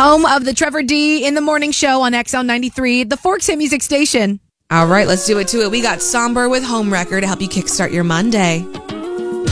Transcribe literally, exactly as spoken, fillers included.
Home of the Trevor D in the Morning Show on X L ninety-three, the Forks Hit Music Station. All right, let's do it to it. We got Somber with Home Wrecker to help you kickstart your Monday.